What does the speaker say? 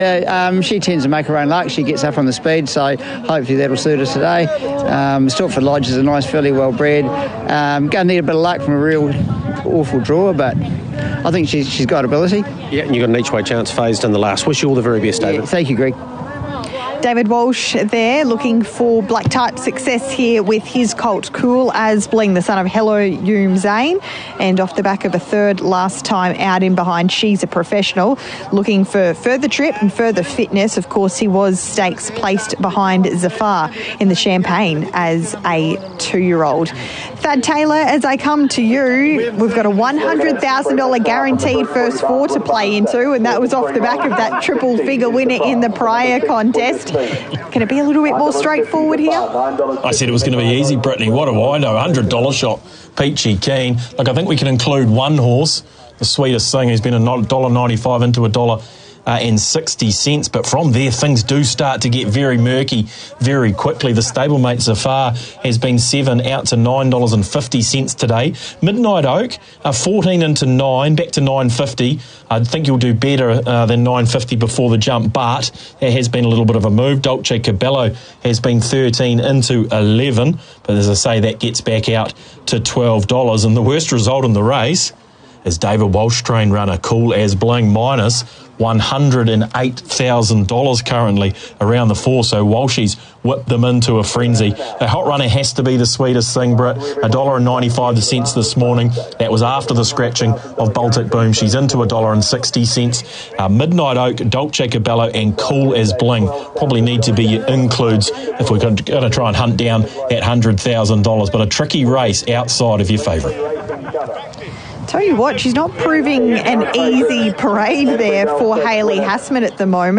She tends to make her own luck. She gets up on the speed, so hopefully that'll suit us today. Stortford Lodge is a nice, fairly well bred. Going to need a bit of luck from a real awful drawer, but I think she's got ability. Yeah, and you've got an each-way chance phased in the last. Wish you all the very best, David. Yeah, thank you, Greg. David Walsh there looking for black type success here with his colt Cool as Bling, the son of Hello Yoom Zane, and off the back of a third last time out in behind She's a Professional, looking for further trip and further fitness. Of course, he was stakes placed behind Zafar in the Champagne as a 2-year-old. Thad Taylor, as I come to you, we've got a $100,000 guaranteed first 4 to play into, and that was off the back of that triple figure winner in the prior contest. Can it be a little bit more straightforward here? I said it was going to be easy, Brittany. What do I know? $100 shot, Peachy Keen. Look, I think we can include one horse, the Sweetest Thing, who's been $1.95 into $1.60, but from there things do start to get very murky very quickly. The stablemate Zafar has been 7 out to $9.50 today. Midnight Oak 14 into 9 back to $9.50. I think you'll do better than $9.50 before the jump, but there has been a little bit of a move. Dolce Cabello has been 13 into 11, but as I say, that gets back out to $12. And the worst result in the race is David Walsh train runner Cool as Bling minus $108,000 currently around the 4, so Walshies whipped them into a frenzy. The hot runner has to be the Sweetest Thing, Brit. $1.95 this morning. That was after the scratching of Baltic Boom. She's into $1.60. Midnight Oak, Dolce Cabello and Cool as Bling probably need to be includes if we're going to try and hunt down that $100,000, but a tricky race outside of your favourite. Tell you what, she's not proving an easy parade there for Hayley Hassman at the moment.